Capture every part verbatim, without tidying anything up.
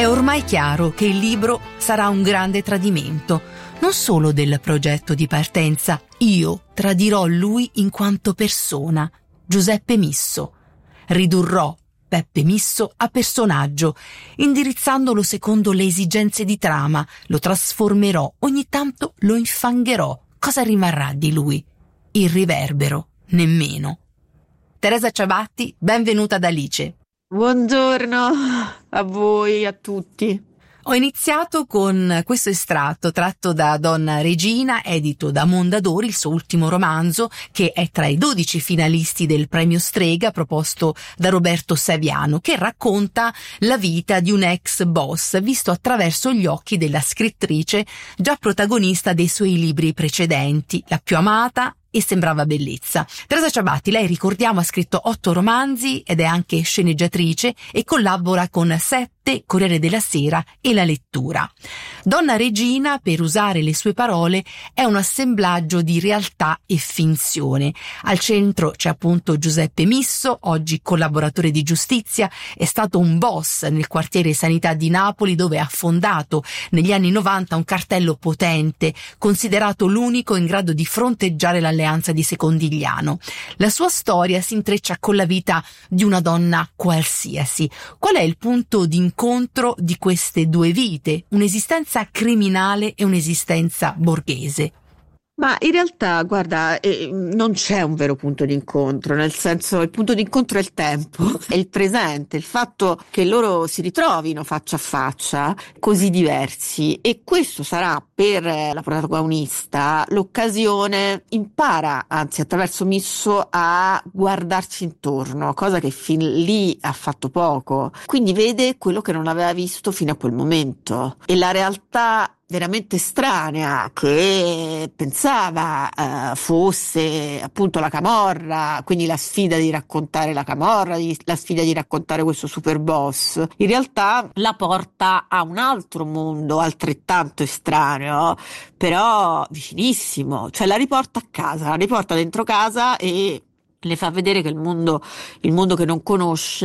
È ormai chiaro che il libro sarà un grande tradimento, non solo del progetto di partenza. Io tradirò lui in quanto persona, Giuseppe Misso. Ridurrò Peppe Misso a personaggio, indirizzandolo secondo le esigenze di trama, lo trasformerò, ogni tanto lo infangherò. Cosa rimarrà di lui? Il riverbero, nemmeno. Teresa Ciabatti, benvenuta ad Alice. Buongiorno a voi, a tutti. Ho iniziato con questo estratto tratto da Donna Regina, edito da Mondadori, il suo ultimo romanzo, che è tra i dodici finalisti del premio Strega proposto da Roberto Saviano, che racconta la vita di un ex boss visto attraverso gli occhi della scrittrice già protagonista dei suoi libri precedenti, La più amata e Sembrava bellezza. Teresa Ciabatti, lei, ricordiamo, ha scritto otto romanzi ed è anche sceneggiatrice e collabora con Sette, Corriere della Sera e La Lettura. Donna Regina, per usare le sue parole, è un assemblaggio di realtà e finzione. Al centro c'è appunto Giuseppe Misso, oggi collaboratore di giustizia, è stato un boss nel quartiere Sanità di Napoli, dove ha fondato negli anni novanta un cartello potente, considerato l'unico in grado di fronteggiare l'alleanza di Secondigliano. La sua storia si intreccia con la vita di una donna qualsiasi. Qual è il punto d'incontro di queste due vite? Un'esistenza criminale e un'esistenza borghese. Ma in realtà, guarda, eh, non c'è un vero punto d'incontro, nel senso, il punto d'incontro è il tempo, è il presente, il fatto che loro si ritrovino faccia a faccia, così diversi, e questo sarà per la protagonista l'occasione, impara, anzi attraverso Misso, a guardarsi intorno, cosa che fin lì ha fatto poco, quindi vede quello che non aveva visto fino a quel momento, e la realtà veramente estranea che pensava uh, fosse appunto la camorra, quindi la sfida di raccontare la camorra, di, la sfida di raccontare questo super boss, in realtà la porta a un altro mondo altrettanto estraneo, però vicinissimo, cioè la riporta a casa, la riporta dentro casa e le fa vedere che il mondo, il mondo che non conosce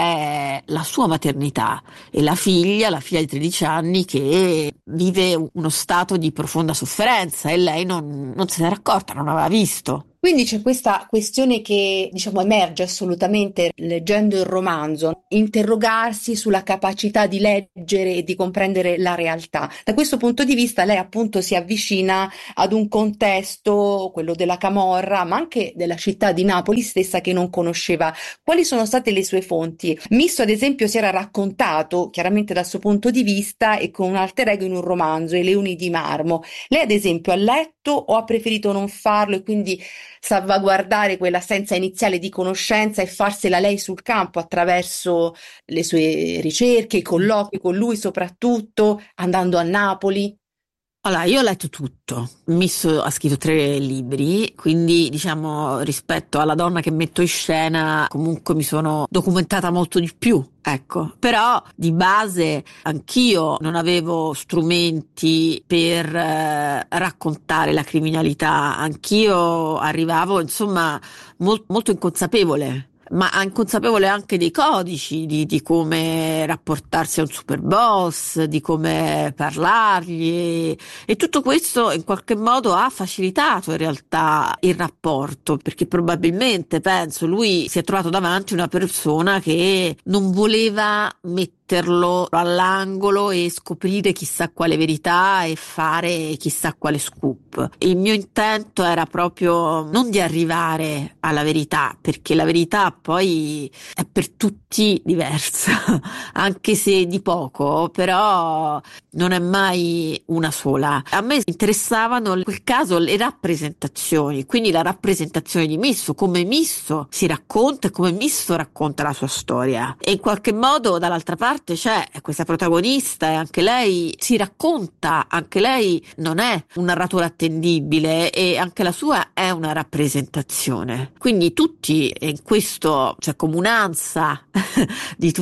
è la sua maternità, e la figlia, la figlia di tredici anni che vive uno stato di profonda sofferenza, e lei non, non se n'era accorta, non aveva visto. Quindi c'è questa questione che, diciamo, emerge assolutamente leggendo il romanzo, interrogarsi sulla capacità di leggere e di comprendere la realtà. Da questo punto di vista lei appunto si avvicina ad un contesto, quello della camorra, ma anche della città di Napoli stessa, che non conosceva. Quali sono state le sue fonti? Misso, ad esempio, si era raccontato chiaramente dal suo punto di vista e con un alter ego in un romanzo, I leoni di marmo. Lei, ad esempio, ha letto o ha preferito non farlo e quindi salvaguardare quell'assenza iniziale di conoscenza e farsela lei sul campo attraverso le sue ricerche, i colloqui con lui, soprattutto andando a Napoli? Allora, io ho letto tutto. Misso ha scritto tre libri, quindi diciamo rispetto alla donna che metto in scena comunque mi sono documentata molto di più, ecco. Però di base anch'io non avevo strumenti per eh, raccontare la criminalità, anch'io arrivavo insomma mol- molto inconsapevole, ma inconsapevole anche dei codici, di, di come rapportarsi a un super boss, di come parlargli, e tutto questo in qualche modo ha facilitato in realtà il rapporto, perché probabilmente, penso, lui si è trovato davanti una persona che non voleva metterlo all'angolo e scoprire chissà quale verità e fare chissà quale scoop. Il mio intento era proprio non di arrivare alla verità, perché la verità poi è per tutti diversa, anche se di poco, però non è mai una sola. A me interessavano in quel caso le rappresentazioni, quindi la rappresentazione di Misso, come Misso si racconta e come Misso racconta la sua storia, e in qualche modo dall'altra parte c'è questa protagonista e anche lei si racconta, anche lei non è un narratore attendibile e anche la sua è una rappresentazione, quindi tutti in questo c'è comunanza di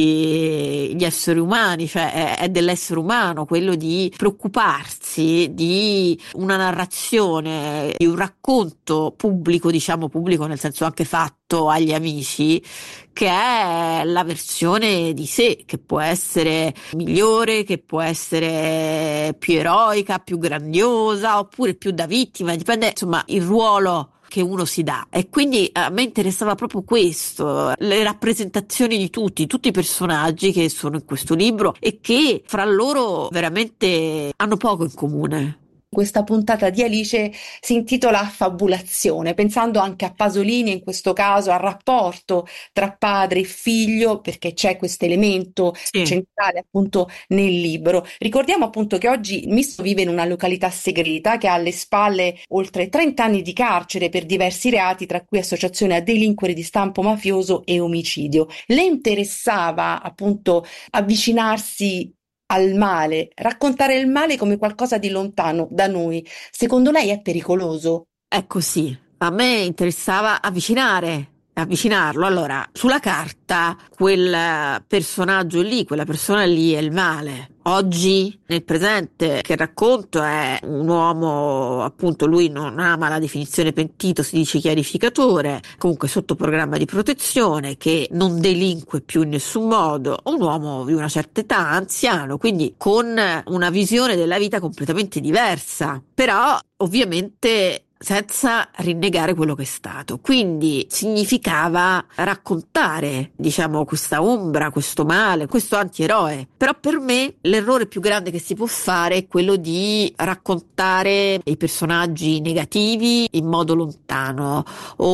tutti gli esseri umani, cioè è, è dell'essere umano quello di preoccuparsi di una narrazione, di un racconto pubblico, diciamo pubblico nel senso anche fatto agli amici, che è la versione di sé, che che può essere migliore, che può essere più eroica, più grandiosa, oppure più da vittima, dipende insomma il ruolo che uno si dà. E quindi a me interessava proprio questo, le rappresentazioni di tutti, tutti i personaggi che sono in questo libro e che fra loro veramente hanno poco in comune. Questa puntata di Alice si intitola Affabulazione, pensando anche a Pasolini, in questo caso al rapporto tra padre e figlio, perché c'è questo elemento Sì. centrale appunto nel libro. Ricordiamo appunto che oggi Misto vive in una località segreta che ha alle spalle oltre trenta anni di carcere per diversi reati, tra cui associazione a delinquere di stampo mafioso e omicidio. Le interessava appunto avvicinarsi al male, raccontare il male come qualcosa di lontano da noi. Secondo lei è pericoloso? È così. A me interessava avvicinare, avvicinarlo. Allora, sulla carta quel personaggio lì, quella persona lì è il male. Oggi, nel presente che racconto, è un uomo, appunto, lui non ama la definizione pentito, si dice chiarificatore, comunque sotto programma di protezione, che non delinque più in nessun modo, un uomo di una certa età, anziano, quindi con una visione della vita completamente diversa, però ovviamente senza rinnegare quello che è stato. Quindi significava raccontare, diciamo, questa ombra, questo male, questo antieroe. Però per me l'errore più grande che si può fare è quello di raccontare i personaggi negativi in modo lontano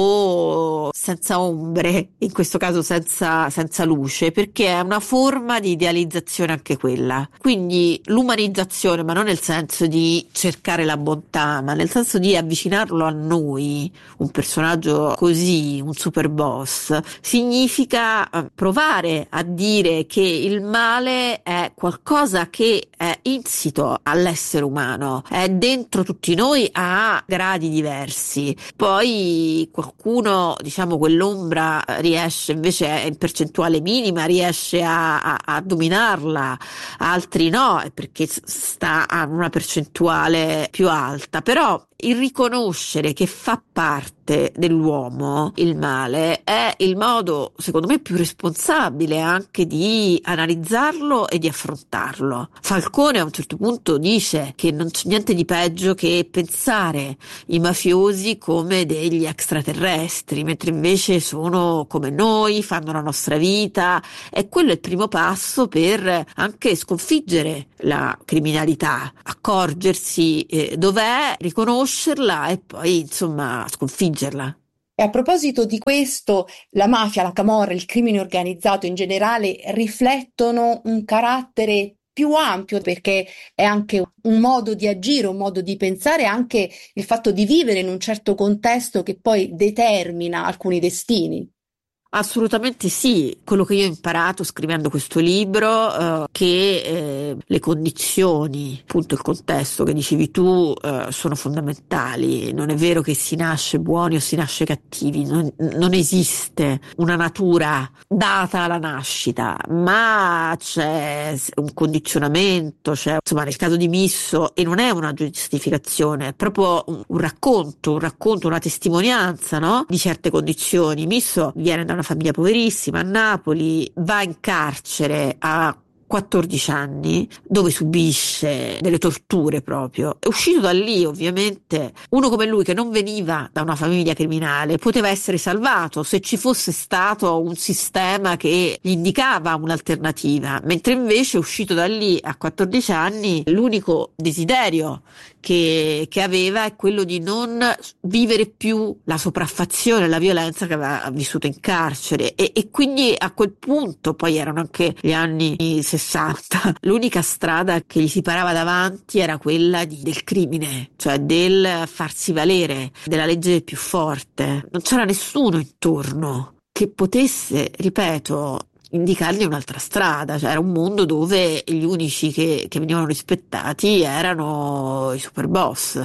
o senza ombre, in questo caso senza, senza luce, perché è una forma di idealizzazione anche quella. Quindi l'umanizzazione, ma non nel senso di cercare la bontà, ma nel senso di avvicinare a noi, un personaggio così, un super boss, significa provare a dire che il male è qualcosa che è insito all'essere umano, è dentro tutti noi a gradi diversi. Poi qualcuno, diciamo, quell'ombra riesce, invece è in percentuale minima, riesce a, a, a dominarla, altri no, perché sta a una percentuale più alta. Però il riconoscere che fa parte dell'uomo il male è il modo, secondo me, più responsabile anche di analizzarlo e di affrontarlo. Falcone a un certo punto dice che non c'è niente di peggio che pensare i mafiosi come degli extraterrestri, mentre invece sono come noi, fanno la nostra vita, e quello è il primo passo per anche sconfiggere la criminalità, accorgersi eh, dov'è, riconoscerla e poi insomma sconfiggerla. E a proposito di questo, la mafia, la camorra, il crimine organizzato in generale riflettono un carattere più ampio, perché è anche un modo di agire, un modo di pensare, anche il fatto di vivere in un certo contesto che poi determina alcuni destini. Assolutamente sì, quello che io ho imparato scrivendo questo libro, eh, che eh, le condizioni, appunto il contesto che dicevi tu, eh, sono fondamentali. Non è vero che si nasce buoni o si nasce cattivi, non, non esiste una natura data alla nascita, ma c'è un condizionamento, c'è, insomma, nel caso di Misso, e non è una giustificazione, è proprio un, un racconto, un racconto, una testimonianza, no? Di certe condizioni. Misso viene da una famiglia poverissima a Napoli, va in carcere a quattordici anni, dove subisce delle torture proprio. È uscito da lì, ovviamente, uno come lui, che non veniva da una famiglia criminale, poteva essere salvato se ci fosse stato un sistema che gli indicava un'alternativa, mentre invece uscito da lì a quattordici anni, l'unico desiderio che, che aveva è quello di non vivere più la sopraffazione, la violenza che aveva vissuto in carcere, e, e quindi a quel punto, poi erano anche gli anni sessanta, l'unica strada che gli si parava davanti era quella di, del crimine, cioè del farsi valere, della legge più forte. Non c'era nessuno intorno che potesse, ripeto, indicargli un'altra strada. Cioè era un mondo dove gli unici che, che venivano rispettati erano i super boss.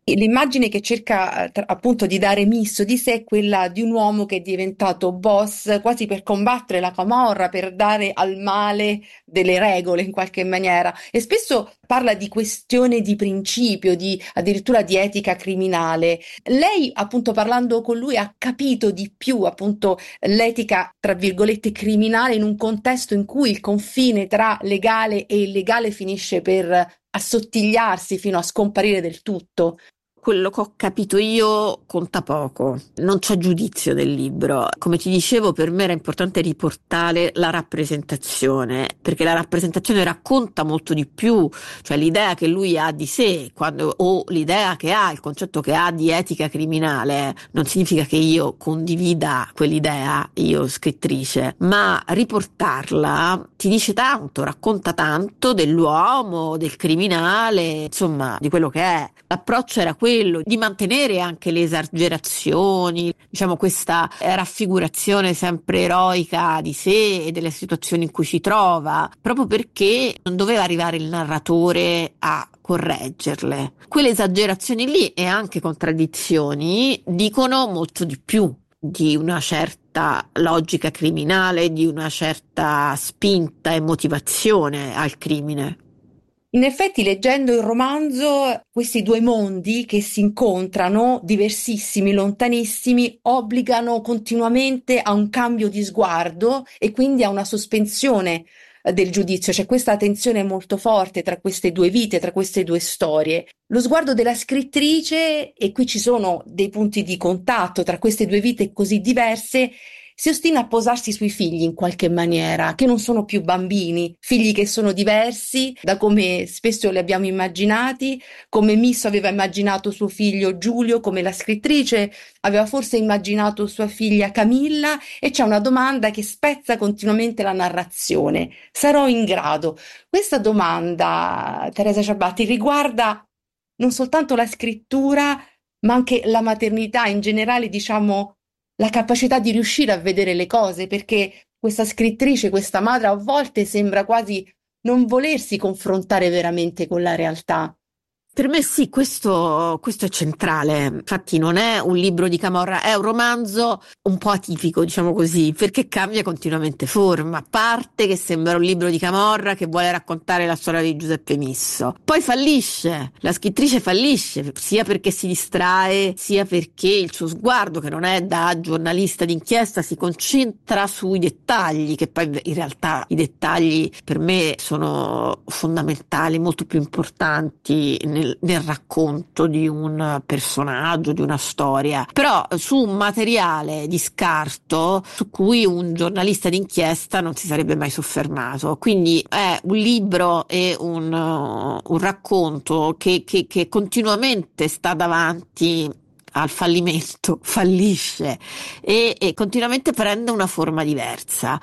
L'immagine che cerca tra- appunto di dare Misso di sé è quella di un uomo che è diventato boss quasi per combattere la camorra, per dare al male delle regole in qualche maniera, e spesso parla di questione di principio, di addirittura di etica criminale. Lei, appunto, parlando con lui, ha capito di più appunto l'etica, tra virgolette, criminale in un contesto in cui il confine tra legale e illegale finisce per assottigliarsi fino a scomparire del tutto. Quello che ho capito io conta poco, non c'è giudizio del libro. Come ti dicevo, per me era importante riportare la rappresentazione, perché la rappresentazione racconta molto di più, cioè l'idea che lui ha di sé, quando, o l'idea che ha, il concetto che ha di etica criminale, non significa che io condivida quell'idea, io scrittrice, ma riportarla ti dice tanto, racconta tanto dell'uomo, del criminale, insomma, di quello che è. L'approccio era quello di mantenere anche le esagerazioni, diciamo questa raffigurazione sempre eroica di sé e delle situazioni in cui si trova, proprio perché non doveva arrivare il narratore a correggerle. Quelle esagerazioni lì e anche contraddizioni dicono molto di più di una certa logica criminale, di una certa spinta e motivazione al crimine. In effetti, leggendo il romanzo, questi due mondi che si incontrano, diversissimi, lontanissimi, obbligano continuamente a un cambio di sguardo e quindi a una sospensione eh, del giudizio. C'è questa tensione molto forte tra queste due vite, tra queste due storie. Lo sguardo della scrittrice, e qui ci sono dei punti di contatto tra queste due vite così diverse, si ostina a posarsi sui figli in qualche maniera, che non sono più bambini, figli che sono diversi da come spesso li abbiamo immaginati, come Misso aveva immaginato suo figlio Giulio, come la scrittrice aveva forse immaginato sua figlia Camilla, e c'è una domanda che spezza continuamente la narrazione. Sarò in grado? Questa domanda, Teresa Ciabatti, riguarda non soltanto la scrittura, ma anche la maternità in generale, diciamo, la capacità di riuscire a vedere le cose, perché questa scrittrice, questa madre, a volte sembra quasi non volersi confrontare veramente con la realtà. Per me sì, questo, questo è centrale. Infatti non è un libro di camorra, è un romanzo un po' atipico, diciamo così, perché cambia continuamente forma. A parte che sembra un libro di camorra che vuole raccontare la storia di Giuseppe Misso. Poi fallisce, la scrittrice fallisce, sia perché si distrae, sia perché il suo sguardo, che non è da giornalista d'inchiesta, si concentra sui dettagli, che poi in realtà i dettagli per me sono fondamentali, molto più importanti nel Nel, nel racconto di un personaggio, di una storia, però su un materiale di scarto su cui un giornalista d'inchiesta non si sarebbe mai soffermato. Quindi è un libro e un, uh, un racconto che, che, che continuamente sta davanti al fallimento, fallisce e, e continuamente prende una forma diversa,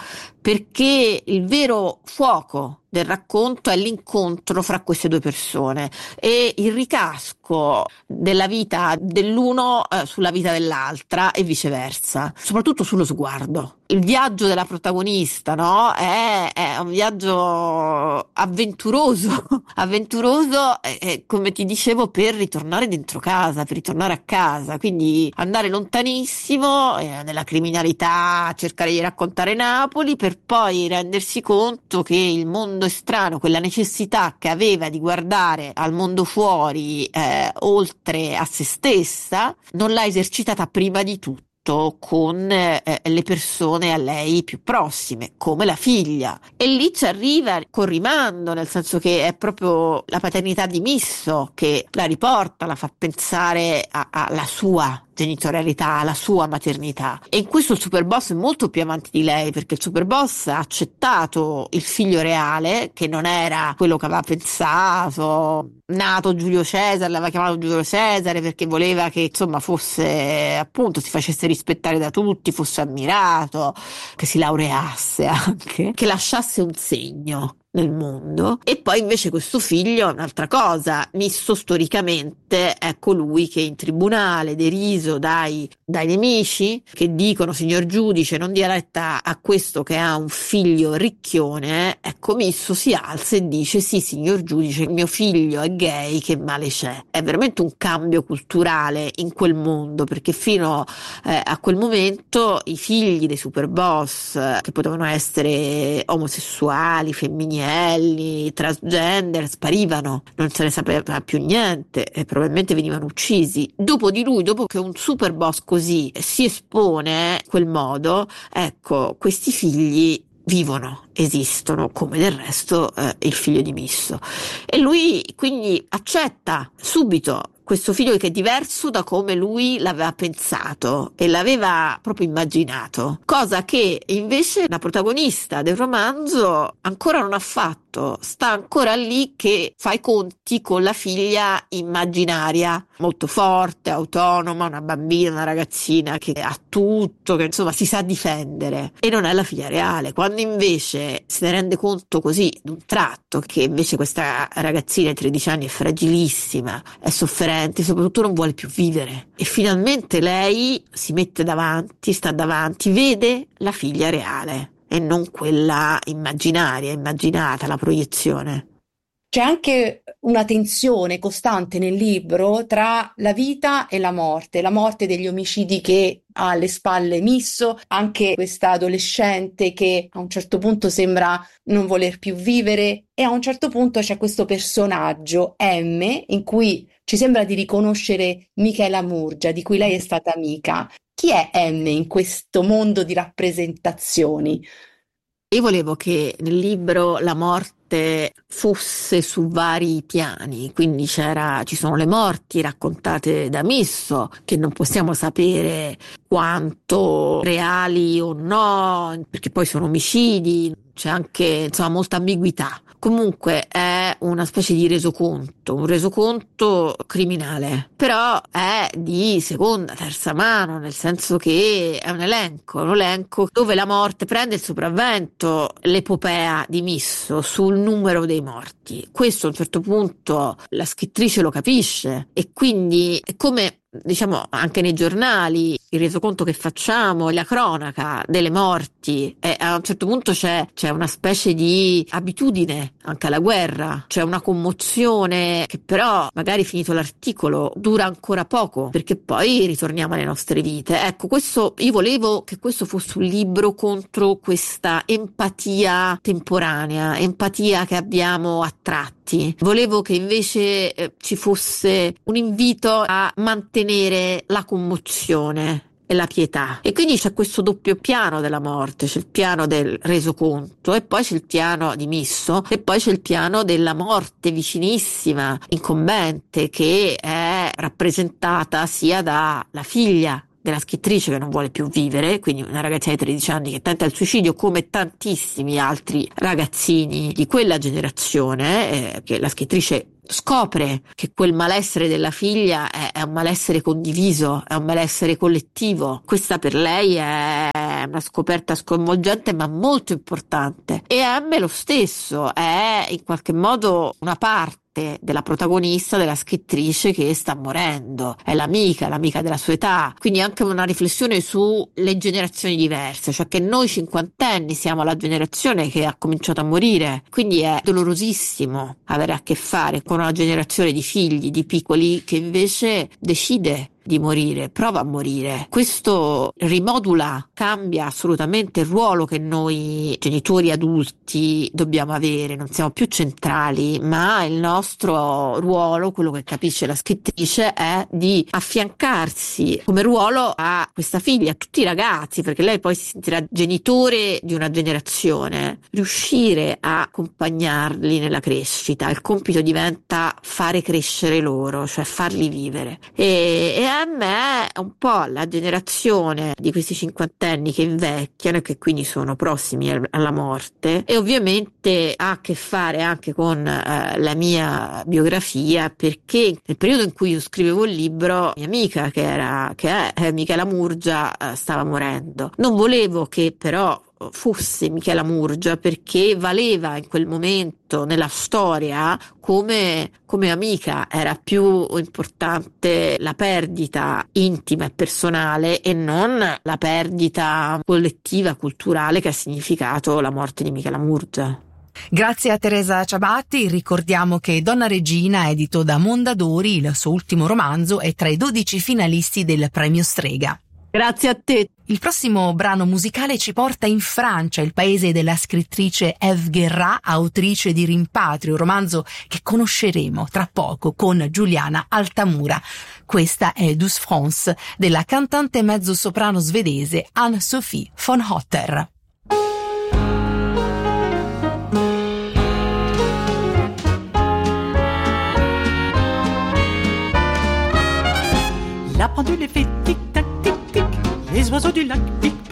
perché il vero fuoco del racconto è l'incontro fra queste due persone e il ricasco della vita dell'uno eh, sulla vita dell'altra e viceversa, soprattutto sullo sguardo. Il viaggio della protagonista, no? È, è un viaggio avventuroso, avventuroso, eh, come ti dicevo, per ritornare dentro casa, per ritornare a casa, quindi andare lontanissimo eh, nella criminalità, cercare di raccontare Napoli, per poi rendersi conto che il mondo estraneo, quella necessità che aveva di guardare al mondo fuori, eh, oltre a se stessa, non l'ha esercitata prima di tutto con eh, le persone a lei più prossime, come la figlia. E lì ci arriva con rimando, nel senso che è proprio la paternità di Misso che la riporta, la fa pensare alla sua genitorialità, alla sua maternità. E in questo il superboss è molto più avanti di lei, perché il superboss ha accettato il figlio reale, che non era quello che aveva pensato, nato Giulio Cesare, l'aveva chiamato Giulio Cesare perché voleva che insomma fosse, appunto, si facesse rispettare da tutti, fosse ammirato, che si laureasse anche, che lasciasse un segno. nel mondo. E poi invece questo figlio è un'altra cosa. Misso storicamente è colui che in tribunale, deriso dai, dai nemici che dicono: signor giudice, non dia retta a questo che ha un figlio ricchione. Ecco, Misso si alza e dice: sì, signor giudice, mio figlio è gay, che male c'è. È veramente un cambio culturale in quel mondo, perché fino eh, a quel momento i figli dei superboss, eh, che potevano essere omosessuali, femminili, transgender, sparivano, non se ne sapeva più niente e probabilmente venivano uccisi. Dopo di lui, dopo che un superboss così si espone in quel modo, ecco, questi figli vivono, esistono, come del resto eh, il figlio di Misso. E lui quindi accetta subito questo figlio che è diverso da come lui l'aveva pensato e l'aveva proprio immaginato, cosa che invece la protagonista del romanzo ancora non ha fatto, sta ancora lì che fa i conti con la figlia immaginaria, molto forte, autonoma, una bambina, una ragazzina che ha tutto, che insomma si sa difendere, e non è la figlia reale, quando invece se ne rende conto così d'un tratto che invece questa ragazzina di tredici anni è fragilissima, è sofferente, soprattutto non vuole più vivere, e finalmente lei si mette davanti, sta davanti, vede la figlia reale e non quella immaginaria, immaginata, la proiezione. C'è anche una tensione costante nel libro tra la vita e la morte, la morte degli omicidi che ha alle spalle Misso, anche questa adolescente che a un certo punto sembra non voler più vivere, e a un certo punto c'è questo personaggio, M, in cui ci sembra di riconoscere Michela Murgia, di cui lei è stata amica. Chi è M in questo mondo di rappresentazioni? Io volevo che nel libro la morte fosse su vari piani, quindi c'era, ci sono le morti raccontate da Misso, che non possiamo sapere quanto reali o no, perché poi sono omicidi, c'è anche insomma molta ambiguità. Comunque è una specie di resoconto, un resoconto criminale, però è di seconda, terza mano, nel senso che è un elenco, un elenco dove la morte prende il sopravvento, l'epopea di Misso sul numero dei morti. Questo a un certo punto la scrittrice lo capisce, e quindi è come, diciamo, anche nei giornali, il resoconto che facciamo, la cronaca delle morti, e a un certo punto c'è, c'è una specie di abitudine anche alla guerra, c'è una commozione che però magari finito l'articolo dura ancora poco, perché poi ritorniamo alle nostre vite. Ecco, questo, io volevo che questo fosse un libro contro questa empatia temporanea, empatia che abbiamo a tratti. Volevo che invece eh, ci fosse un invito a mantenere la commozione e la pietà, e quindi c'è questo doppio piano della morte, c'è il piano del resoconto e poi c'è il piano di Misso, e poi c'è il piano della morte vicinissima, incombente, che è rappresentata sia dalla figlia della scrittrice che non vuole più vivere, quindi una ragazzina di tredici anni che tenta il suicidio, come tantissimi altri ragazzini di quella generazione, eh, che la scrittrice scopre che quel malessere della figlia è, è un malessere condiviso, è un malessere collettivo. Questa per lei è una scoperta sconvolgente ma molto importante, e a me lo stesso è in qualche modo una parte della protagonista, della scrittrice che sta morendo, è l'amica, l'amica della sua età, quindi anche una riflessione sulle generazioni diverse, cioè che noi cinquantenni siamo la generazione che ha cominciato a morire, quindi è dolorosissimo avere a che fare con una generazione di figli, di piccoli, che invece decide di morire, prova a morire. Questo rimodula, cambia assolutamente il ruolo che noi genitori adulti dobbiamo avere, non siamo più centrali, ma il nostro ruolo, quello che capisce la scrittrice, è di affiancarsi come ruolo a questa figlia, a tutti i ragazzi, perché lei poi si sentirà genitore di una generazione, riuscire a accompagnarli nella crescita. Il compito diventa fare crescere loro, cioè farli vivere, e, e a me è un po' la generazione di questi cinquantenni che invecchiano e che quindi sono prossimi alla morte, e ovviamente ha a che fare anche con eh, la mia biografia, perché nel periodo in cui io scrivevo il libro, mia amica che era che è Michela Murgia eh, stava morendo. Non volevo che però fosse Michela Murgia, perché valeva in quel momento nella storia come, come amica. Era più importante la perdita intima e personale e non la perdita collettiva, culturale, che ha significato la morte di Michela Murgia. Grazie a Teresa Ciabatti. Ricordiamo che Donna Regina, edito da Mondadori, il suo ultimo romanzo, è tra i dodici finalisti del Premio Strega. Grazie a te. Il prossimo brano musicale ci porta in Francia, il paese della scrittrice Ève Guérin, autrice di Rimpatrio, romanzo che conosceremo tra poco con Giuliana Altamura. Questa è Douce France della cantante mezzosoprano svedese Anne-Sophie von Otter. La pendule fait tic-tac, tic-tic. Les oiseaux du lac piquent